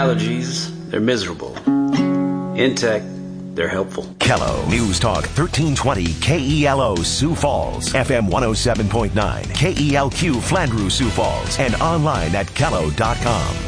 allergies, they're miserable. In tech, they're helpful. Kello News Talk 1320 KELO Sioux Falls, FM 107.9 KELQ Flandreau Sioux Falls, and online at kello.com.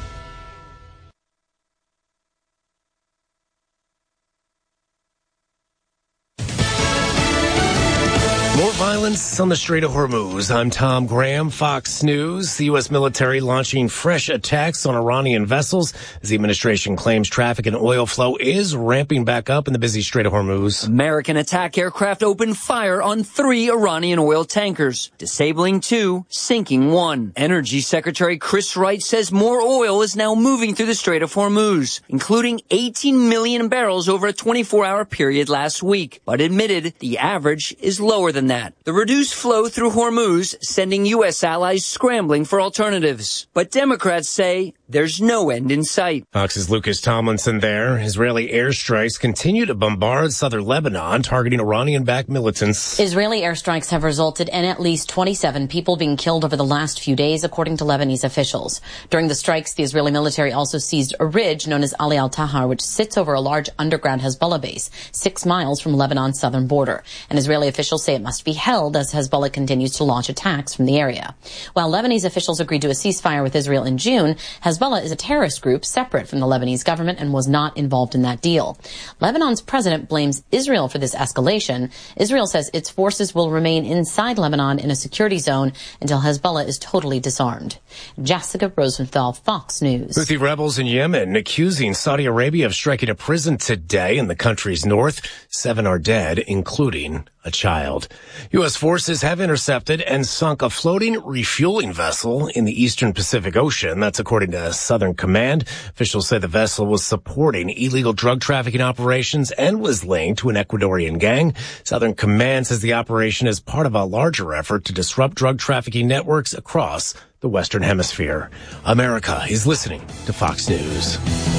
More violence on the Strait of Hormuz. I'm Tom Graham, Fox News. The U.S. military launching fresh attacks on Iranian vessels as the administration claims traffic and oil flow is ramping back up in the busy Strait of Hormuz. American attack aircraft opened fire on 3 Iranian oil tankers, disabling 2, sinking 1. Energy Secretary Chris Wright says more oil is now moving through the Strait of Hormuz, including 18 million barrels over a 24-hour period last week, but admitted the average is lower than that. The reduced flow through Hormuz sending U.S. allies scrambling for alternatives. But Democrats say there's no end in sight. Fox's Lucas Tomlinson there. Israeli airstrikes continue to bombard southern Lebanon, targeting Iranian-backed militants. Israeli airstrikes have resulted in at least 27 people being killed over the last few days, according to Lebanese officials. During the strikes, the Israeli military also seized a ridge known as Ali al-Tahar, which sits over a large underground Hezbollah base 6 miles from Lebanon's southern border. And Israeli officials say it must be held as Hezbollah continues to launch attacks from the area. While Lebanese officials agreed to a ceasefire with Israel in June, Hezbollah is a terrorist group separate from the Lebanese government and was not involved in that deal. Lebanon's president blames Israel for this escalation. Israel says its forces will remain inside Lebanon in a security zone until Hezbollah is totally disarmed. Jessica Rosenthal, Fox News. Houthi rebels in Yemen accusing Saudi Arabia of striking a prison today in the country's north. 7 are dead, including a child. U.S. forces have intercepted and sunk a floating refueling vessel in the eastern Pacific Ocean. That's according to Southern Command. Officials say the vessel was supporting illegal drug trafficking operations and was linked to an Ecuadorian gang. Southern Command says the operation is part of a larger effort to disrupt drug trafficking networks across the Western Hemisphere. America is listening to Fox News.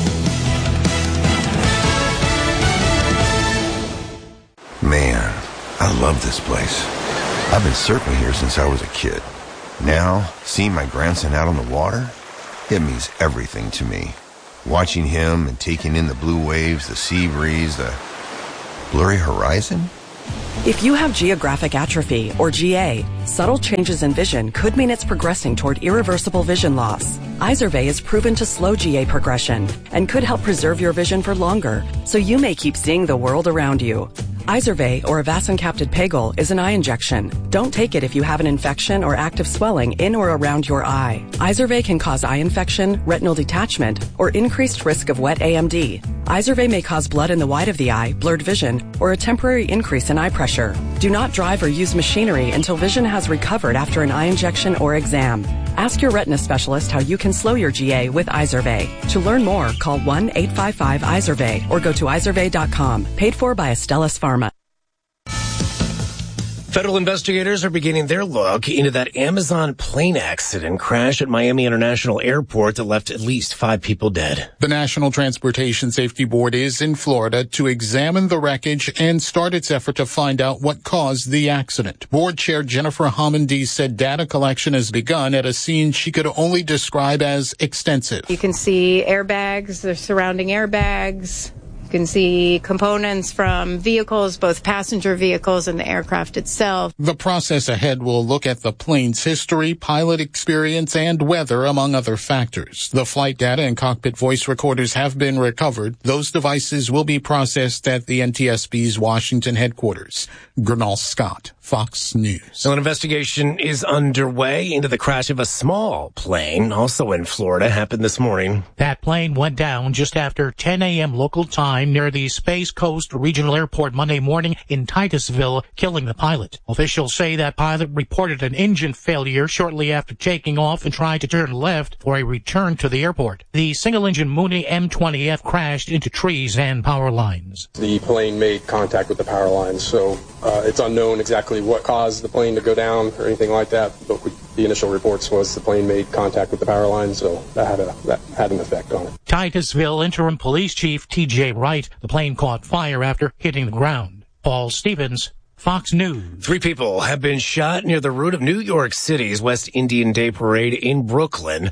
Man, I love this place. I've been surfing here since I was a kid. Now, seeing my grandson out on the water, it means everything to me. Watching him and taking in the blue waves, the sea breeze, the blurry horizon. If you have geographic atrophy, or GA, subtle changes in vision could mean it's progressing toward irreversible vision loss. Izervay is proven to slow GA progression and could help preserve your vision for longer, so you may keep seeing the world around you. Izervay, or avacincaptad pegol, is an eye injection. Don't take it if you have an infection or active swelling in or around your eye. Izervay can cause eye infection, retinal detachment, or increased risk of wet AMD. Izervay may cause blood in the white of the eye, blurred vision, or a temporary increase in eye pressure. Do not drive or use machinery until vision has recovered after an eye injection or exam. Ask your retina specialist how you can slow your GA with Izervay. To learn more, call 1-855-IZERVAY or go to izervay.com. Paid for by Astellas Pharma. Federal investigators are beginning their look into that Amazon plane accident crash at Miami International Airport that left at least 5 people dead. The National Transportation Safety Board is in Florida to examine the wreckage and start its effort to find out what caused the accident. Board Chair Jennifer Homendy said data collection has begun at a scene she could only describe as extensive. You can see airbags, the surrounding airbags. You can see components from vehicles, both passenger vehicles and the aircraft itself. The process ahead will look at the plane's history, pilot experience, and weather, among other factors. The flight data and cockpit voice recorders have been recovered. Those devices will be processed at the NTSB's Washington headquarters. Gernal Scott, Fox News. So an investigation is underway into the crash of a small plane, also in Florida, happened this morning. That plane went down just after 10 a.m. local time near the Space Coast Regional Airport Monday morning in Titusville, killing the pilot. Officials say that pilot reported an engine failure shortly after taking off and tried to turn left for a return to the airport. The single-engine Mooney M20F crashed into trees and power lines. The plane made contact with the power lines, so it's unknown exactly what caused the plane to go down or anything like that, but the initial reports was the plane made contact with the power lines, so that had an effect on it. Titusville Interim Police Chief T.J. Wright, the plane caught fire after hitting the ground. Paul Stevens, Fox News. 3 people have been shot near the route of New York City's West Indian Day Parade in Brooklyn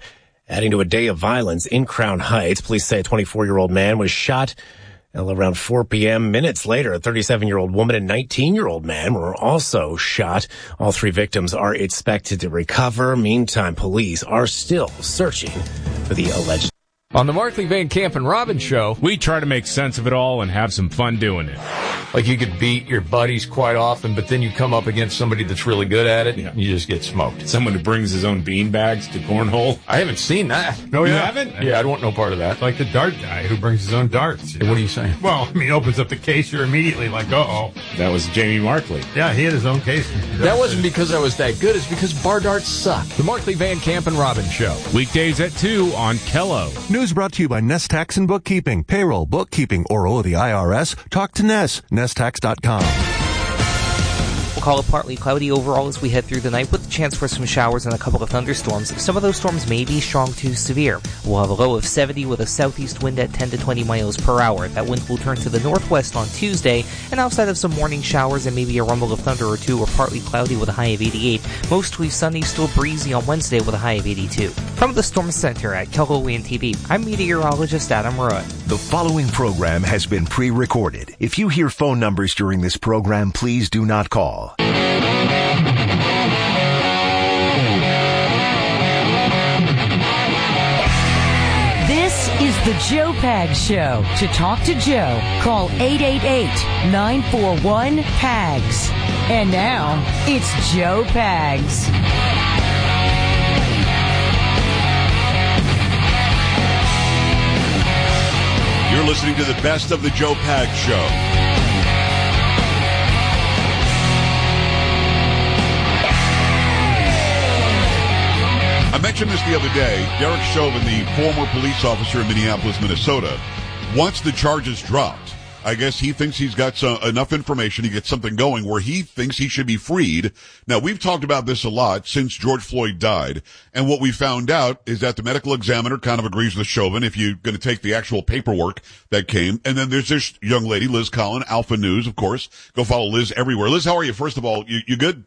Adding to a day of violence in Crown Heights, police say a 24-year-old man was shot around 4 p.m. Minutes later, a 37-year-old woman and 19-year-old man were also shot. All three victims are expected to recover. Meantime, police are still searching for the alleged. On the Markley, Van Camp and Robbins show, we try to make sense of it all and have some fun doing it. Like you could beat your buddies quite often, but then you come up against somebody that's really good at it, and you just get smoked. Someone who brings his own bean bags to cornhole. I haven't seen that. No, you haven't? Yeah, I don't want no part of that. Like the dart guy who brings his own darts. What are you saying? Well, I mean, he opens up the case, you're immediately like, uh-oh. That was Jamie Markley. Yeah, he had his own case. That wasn't because I was that good. It's because bar darts suck. The Markley, Van Camp and Robbins show. Weekdays at 2 on Kello. News brought to you by Nest Tax and Bookkeeping. Payroll, bookkeeping, or owe the IRS? Talk to Nest. nesttax.com. We'll call it partly cloudy overall as we head through the night with a chance for some showers and a couple of thunderstorms. Some of those storms may be strong to severe. We'll have a low of 70 with a southeast wind at 10 to 20 miles per hour. That wind will turn to the northwest on Tuesday, and outside of some morning showers and maybe a rumble of thunder or two, we're partly cloudy with a high of 88. Mostly sunny, still breezy on Wednesday with a high of 82. From the Storm Center at KELO Wind TV, I'm meteorologist Adam Roy. The following program has been pre-recorded. If you hear phone numbers during this program, please do not call. This is the Joe Pags Show. To talk to Joe, call 888-941-PAGS. And now, it's Joe Pags. You're listening to the best of the Joe Pags Show. I mentioned this the other day. Derek Chauvin, the former police officer in Minneapolis, Minnesota, wants the charges dropped. I guess he thinks he's got enough information to get something going where he thinks he should be freed. Now, we've talked about this a lot since George Floyd died, and what we found out is that the medical examiner kind of agrees with Chauvin if you're going to take the actual paperwork that came. And then there's this young lady, Liz Collin, Alpha News, of course. Go follow Liz everywhere. Liz, how are you? First of all, you good?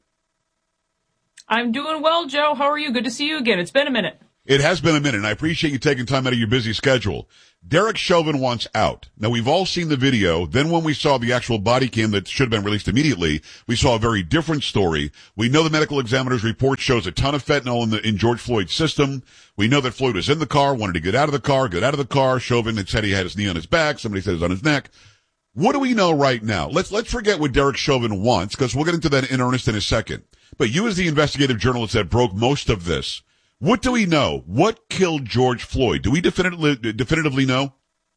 I'm doing well, Joe. How are you? Good to see you again. It's been a minute. It has been a minute, and I appreciate you taking time out of your busy schedule. Derek Chauvin wants out. Now, we've all seen the video. Then when we saw the actual body cam that should have been released immediately, we saw a very different story. We know the medical examiner's report shows a ton of fentanyl in George Floyd's system. We know that Floyd was in the car, wanted to get out of the car. Chauvin had said he had his knee on his back. Somebody said it was on his neck. What do we know right now? Let's forget what Derek Chauvin wants, because we'll get into that in earnest in a second. But you as the investigative journalist that broke most of this, what do we know? What killed George Floyd? Do we definitively know?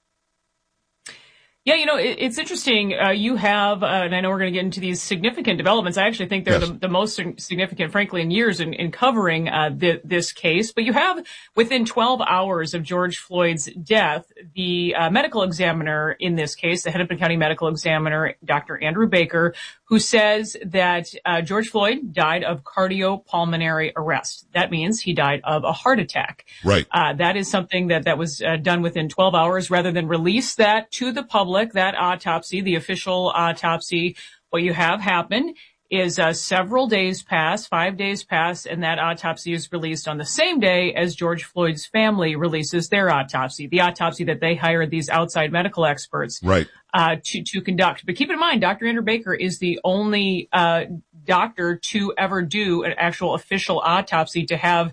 Yeah, it's interesting. You have, and I know we're going to get into these significant developments. I actually think they're the most significant, frankly, in years in covering this case. But you have, within 12 hours of George Floyd's death, the medical examiner in this case, the Hennepin County medical examiner, Dr. Andrew Baker, who says that George Floyd died of cardiopulmonary arrest. That means he died of a heart attack. Right. That is something that was done within 12 hours rather than release that to the public. That autopsy, the official autopsy, what you have happen is several days pass, 5 days pass, and that autopsy is released on the same day as George Floyd's family releases their autopsy, the autopsy that they hired these outside medical experts to conduct. But keep in mind, Dr. Andrew Baker is the only doctor to ever do an actual official autopsy to have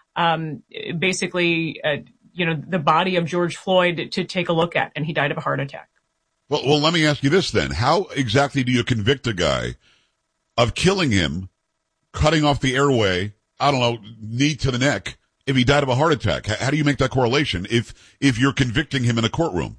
basically the body of George Floyd to take a look at, and he died of a heart attack. Well, let me ask you this then. How exactly do you convict a guy of killing him, cutting off the airway, I don't know, knee to the neck, if he died of a heart attack? How do you make that correlation if you're convicting him in a courtroom?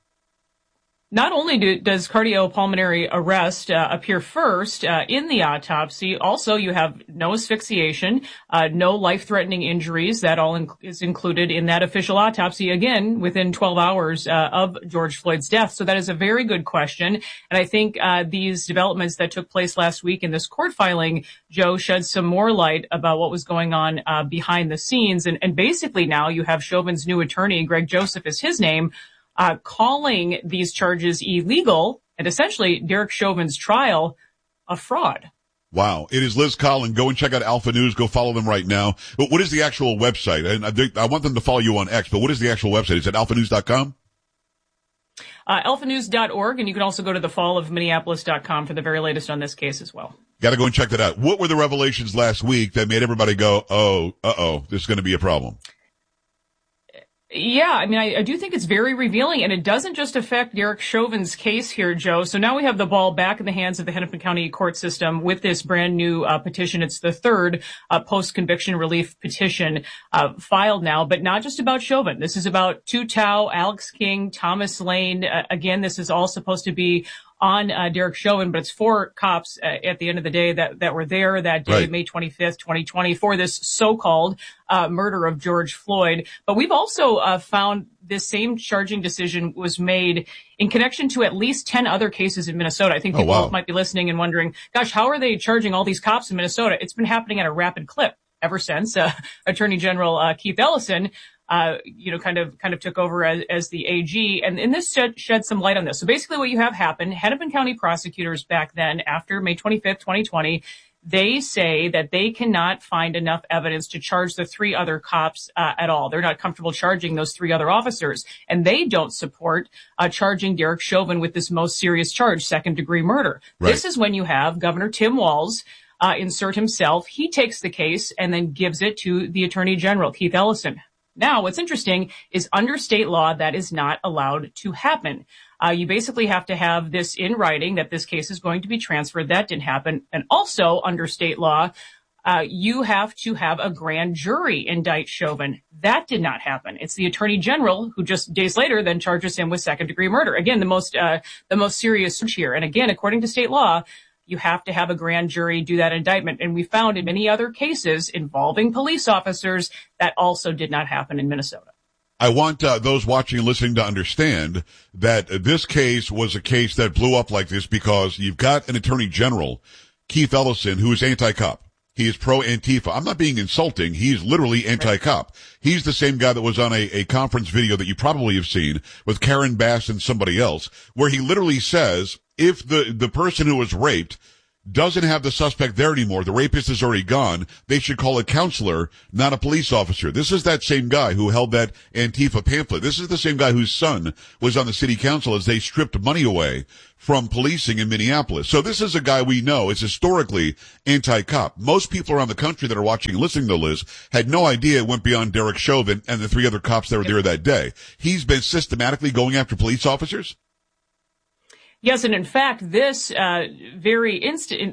Not only does cardiopulmonary arrest appear first in the autopsy, also you have no asphyxiation, no life-threatening injuries. That all is included in that official autopsy, again, within 12 hours of George Floyd's death. So that is a very good question. And I think these developments that took place last week in this court filing, Joe, shed some more light about what was going on behind the scenes. And basically now you have Chauvin's new attorney, Greg Joseph is his name, calling these charges illegal and essentially Derek Chauvin's trial a fraud. Wow. It is Liz Collin. Go and check out Alpha News. Go follow them right now. But what is the actual website? And I want them to follow you on X, but what is the actual website? Is it alphanews.com? Alphanews.org, and you can also go to thefallofminneapolis.com for the very latest on this case as well. Got to go and check that out. What were the revelations last week that made everybody go, oh, this is going to be a problem? Yeah, I mean, I do think it's very revealing, and it doesn't just affect Derek Chauvin's case here, Joe. So now we have the ball back in the hands of the Hennepin County court system with this brand new petition. It's the third post-conviction relief petition filed now, but not just about Chauvin. This is about Tou Thao, Alex King, Thomas Lane. Again, this is all supposed to be on Derek Chauvin, but it's 4 cops at the end of the day that were there that day, right, May 25th, 2020, for this so-called murder of George Floyd. But we've also found this same charging decision was made in connection to at least 10 other cases in Minnesota. I think people might be listening and wondering, gosh, how are they charging all these cops in Minnesota? It's been happening at a rapid clip ever since Attorney General Keith Ellison kind of took over as the AG. And this shed some light on this. So basically what you have happened, Hennepin County prosecutors back then, after May 25th, 2020, they say that they cannot find enough evidence to charge the 3 other cops at all. They're not comfortable charging those 3 other officers. And they don't support charging Derek Chauvin with this most serious charge, second-degree murder. Right. This is when you have Governor Tim Walz insert himself. He takes the case and then gives it to the Attorney General, Keith Ellison. Now, what's interesting is under state law, that is not allowed to happen. You basically have to have this in writing that this case is going to be transferred. That didn't happen. And also under state law, you have to have a grand jury indict Chauvin. That did not happen. It's the Attorney General who just days later then charges him with second-degree murder. Again, the most serious here. And again, according to state law, you have to have a grand jury do that indictment. And we found in many other cases involving police officers that also did not happen in Minnesota. I want those watching and listening to understand that this case was a case that blew up like this because you've got an Attorney General, Keith Ellison, who is anti-cop. He is pro-Antifa. I'm not being insulting. He's literally anti-cop. He's the same guy that was on a conference video that you probably have seen with Karen Bass and somebody else, where he literally says, if the person who was raped doesn't have the suspect there anymore, the rapist is already gone, they should call a counselor, not a police officer. This is that same guy who held that Antifa pamphlet. This is the same guy whose son was on the city council as they stripped money away from policing in Minneapolis. So this is a guy we know is historically anti-cop. Most people around the country that are watching and listening to Liz had no idea it went beyond Derek Chauvin and the 3 other cops that were there that day. He's been systematically going after police officers? Yes, and in fact, this very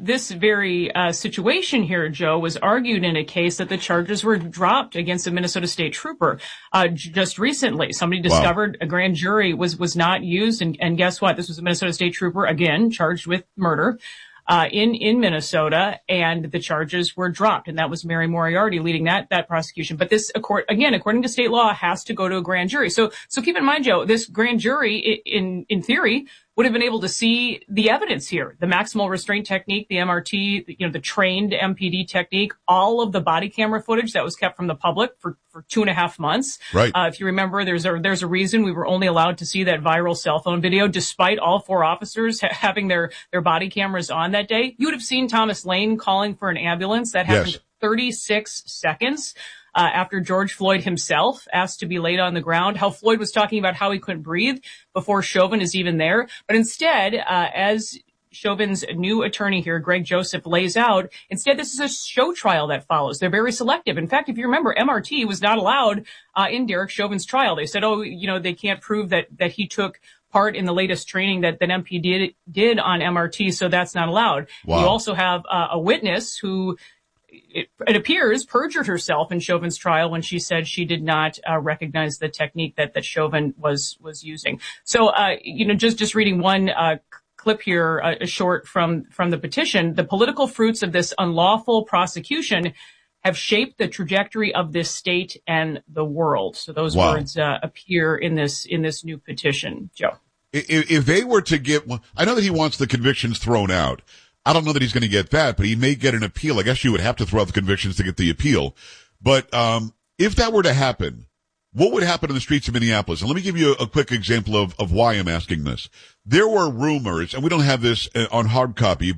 situation here, Joe, was argued in a case that the charges were dropped against a Minnesota State trooper just recently. Somebody discovered a grand jury was not used, and guess what? This was a Minnesota State trooper, again, charged with murder in Minnesota, and the charges were dropped, and that was Mary Moriarty leading that prosecution. But this, again, according to state law, has to go to a grand jury. So keep in mind, Joe, this grand jury, in theory, would have been able to see the evidence here, the maximal restraint technique, the MRT, the trained MPD technique, all of the body camera footage that was kept from the public for 2.5 months. Right. If you remember, there's a reason we were only allowed to see that viral cell phone video, despite all 4 officers having their body cameras on that day. You would have seen Thomas Lane calling for an ambulance. That happened 36 seconds. After George Floyd himself asked to be laid on the ground, how Floyd was talking about how he couldn't breathe before Chauvin is even there. But instead, as Chauvin's new attorney here, Greg Joseph, lays out, instead this is a show trial that follows. They're very selective. In fact, if you remember, MRT was not allowed in Derek Chauvin's trial. They said, they can't prove that he took part in the latest training that MP did on MRT, so that's not allowed. Wow. You also have a witness who it appears perjured herself in Chauvin's trial when she said she did not recognize the technique that Chauvin was using. So, just reading one clip here, a short from the petition, the political fruits of this unlawful prosecution have shaped the trajectory of this state and the world. So those words appear in this new petition, Joe. If they were to get, I know that he wants the convictions thrown out. I don't know that he's going to get that, but he may get an appeal. I guess you would have to throw out the convictions to get the appeal. But if that were to happen, what would happen in the streets of Minneapolis? And let me give you a quick example of why I'm asking this. There were rumors, and we don't have this on hard copy, but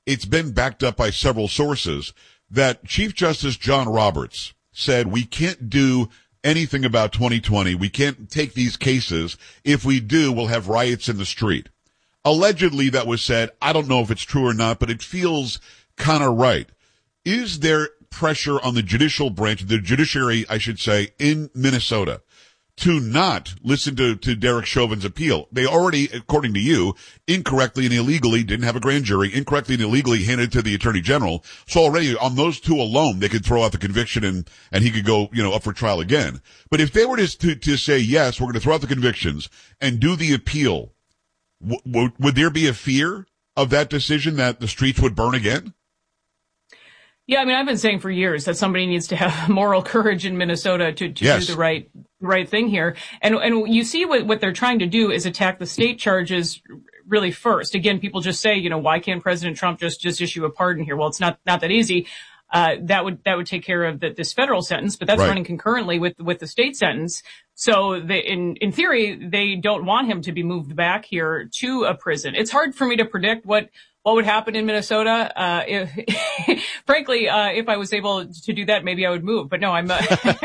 it's been backed up by several sources that Chief Justice John Roberts said we can't do anything about 2020. We can't take these cases. If we do, we'll have riots in the street. Allegedly, that was said. I don't know if it's true or not, but it feels kind of right. Is there pressure on the judicial branch, the judiciary, I should say, in Minnesota to not listen to Derek Chauvin's appeal? They already, according to you, incorrectly and illegally didn't have a grand jury, incorrectly and illegally handed it to the attorney general. So already on those two alone, they could throw out the conviction and he could go, up for trial again. But if they were to say, yes, we're going to throw out the convictions and do the appeal, would there be a fear of that decision that the streets would burn again? Yeah, I mean, I've been saying for years that somebody needs to have moral courage in Minnesota to yes. do the right thing here. And you see what they're trying to do is attack the state charges really first. Again, people just say, why can't President Trump just issue a pardon here? Well, it's not that easy. That would take care of this federal sentence, but that's right. running concurrently with the state sentence. So in theory, they don't want him to be moved back here to a prison. It's hard for me to predict what would happen in Minnesota. Frankly, if I was able to do that, maybe I would move. But no, I'm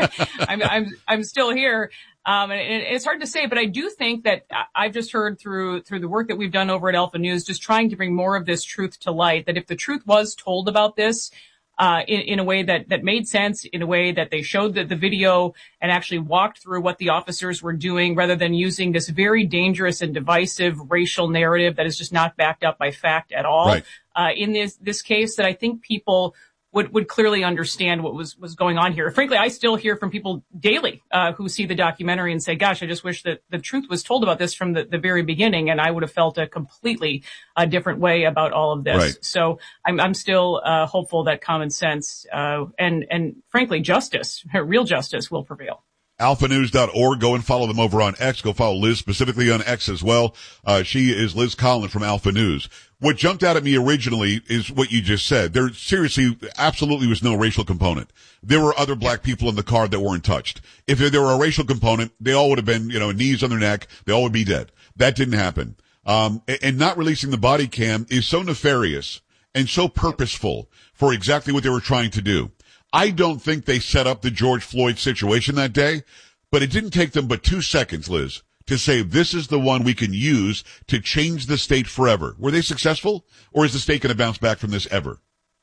still here. And it's hard to say, but I do think that I've just heard through the work that we've done over at Alpha News, just trying to bring more of this truth to light, that if the truth was told about this, in a way that made sense, in a way that they showed the video and actually walked through what the officers were doing, rather than using this very dangerous and divisive racial narrative that is just not backed up by fact at all. Right. In this case, that I think people would clearly understand what was going on here. Frankly, I still hear from people daily who see the documentary and say, gosh, I just wish that the truth was told about this from the very beginning, and I would have felt a completely different way about all of this. Right. So I'm still hopeful that common sense and frankly, justice, real justice, will prevail. alphanews.org. Go and follow them over on X. Go follow Liz specifically on X as well. She is Liz Collin from Alpha News. What jumped out at me originally is what you just said. There seriously, absolutely was no racial component. There were other black people in the car that weren't touched. If there were a racial component, they all would have been, knees on their neck. They all would be dead. That didn't happen. And not releasing the body cam is so nefarious and so purposeful for exactly what they were trying to do. I don't think they set up the George Floyd situation that day, but it didn't take them but 2 seconds, Liz, to say this is the one we can use to change the state forever. Were they successful, or is the state going to bounce back from this ever?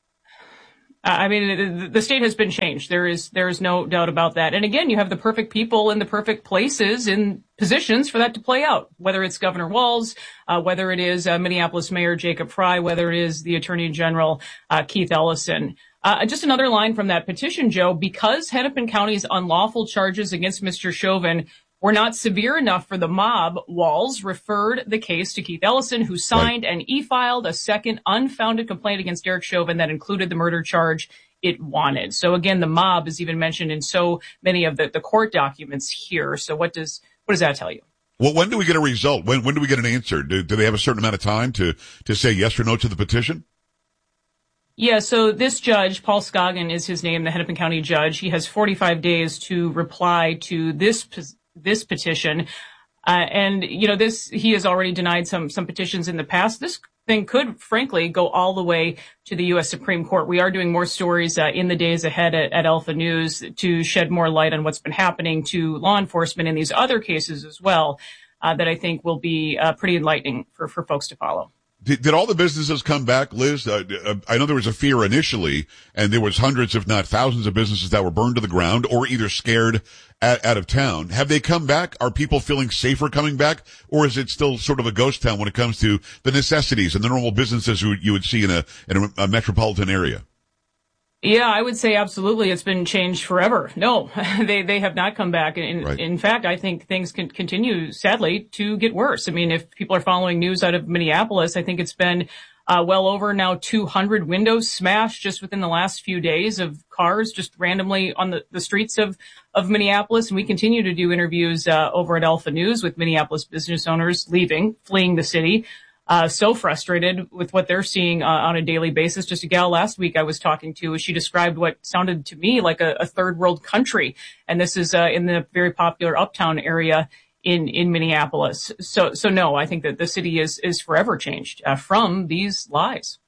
I mean, the state has been changed. There is no doubt about that. And again, you have the perfect people in the perfect places in positions for that to play out, whether it's Governor Walz, whether it is Minneapolis Mayor Jacob Frey, whether it is the Attorney General Keith Ellison. Just another line from that petition, Joe, because Hennepin County's unlawful charges against Mr. Chauvin were not severe enough for the mob, Walz referred the case to Keith Ellison, who signed and e-filed a second unfounded complaint against Derek Chauvin that included the murder charge it wanted. So again, the mob is even mentioned in so many of the court documents here. So what does that tell you? Well, when do we get a result? When do we get an answer? Do they have a certain amount of time to say yes or no to the petition? Yeah, so this judge, Paul Scoggin is his name, the Hennepin County judge. He has 45 days to reply to this petition. And, he has already denied some petitions in the past. This thing could, frankly, go all the way to the U.S. Supreme Court. We are doing more stories in the days ahead at Alpha News to shed more light on what's been happening to law enforcement in these other cases as well, that I think will be pretty enlightening for folks to follow. Did all the businesses come back, Liz? I know there was a fear initially, and there was hundreds, if not thousands, of businesses that were burned to the ground or either scared out of town. Have they come back? Are people feeling safer coming back? Or is it still sort of a ghost town when it comes to the necessities and the normal businesses you would see in a metropolitan area? Yeah, I would say absolutely. It's been changed forever. No, they have not come back. In fact, I think things can continue, sadly, to get worse. I mean, if people are following news out of Minneapolis, I think it's been well over now 200 windows smashed just within the last few days of cars just randomly on the streets of Minneapolis. And we continue to do interviews over at Alpha News with Minneapolis business owners fleeing the city. So frustrated with what they're seeing on a daily basis. Just a gal last week I was talking to, she described what sounded to me like a third world country. And this is in the very popular Uptown area in Minneapolis. So no, I think that the city is forever changed from these lies.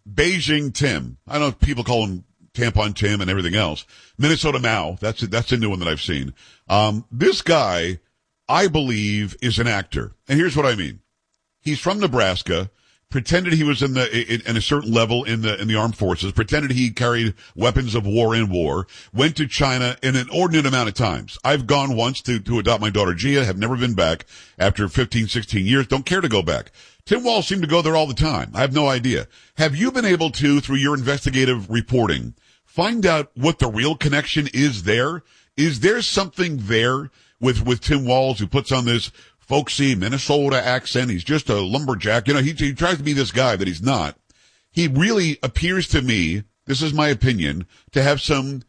Beijing Tim. I know people call him Tampon Tim and everything else. Minnesota Mao. That's a new one that I've seen. This guy, I believe, is an actor. And here's what I mean. He's from Nebraska, pretended he was in a certain level in the armed forces, pretended he carried weapons of war in war, went to China an inordinate amount of times. I've gone once to adopt my daughter Gia, have never been back after 15, 16 years, don't care to go back. Tim Walz seemed to go there all the time. I have no idea. Have you been able to, through your investigative reporting, find out what the real connection is there? Is there something there with Tim Walz, who puts on this folksy Minnesota accent? He's just a lumberjack. You know, he tries to be this guy that he's not. He really appears to me, this is my opinion, to have some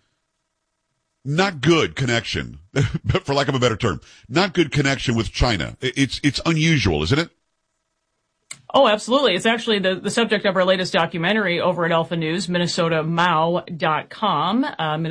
not good connection, for lack of a better term, not good connection with China. It's unusual, isn't it? Oh, absolutely. It's actually the subject of our latest documentary over at Alpha News, MinnesotaMao.com,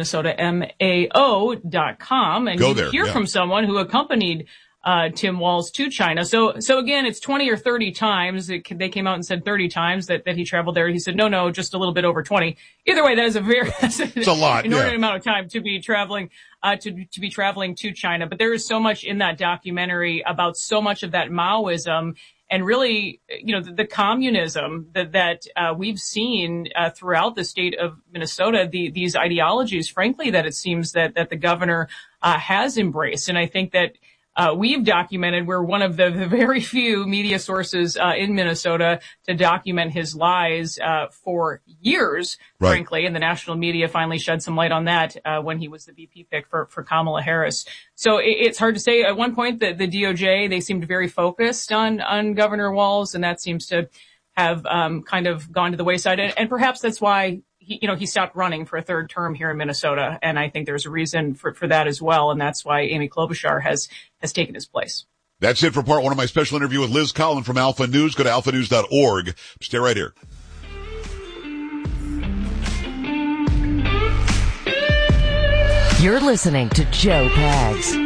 MinnesotaMAO.com. And you hear from someone who accompanied Tim Walz to China. So again, it's 20 or 30 times. They came out and said 30 times that he traveled there. He said, no, just a little bit over 20. Either way, that is it's a lot, inordinate amount of time to be traveling, to be traveling to China. But there is so much in that documentary about so much of that Maoism and really, you know, the communism that we've seen throughout the state of Minnesota, these ideologies, frankly, that it seems that the governor has embraced. And I think that we've documented, we're one of the very few media sources in Minnesota to document his lies for years, frankly, and the national media finally shed some light on that when he was the VP pick for Kamala Harris. So it's hard to say. At one point, the DOJ, they seemed very focused on Governor Walz, and that seems to have kind of gone to the wayside. And perhaps that's why he stopped running for a third term here in Minnesota. And I think there's a reason for that as well. And that's why Amy Klobuchar has taken his place. That's it for part one of my special interview with Liz Collin from Alpha News. Go to alphanews.org. Stay right here. You're listening to Joe Pags.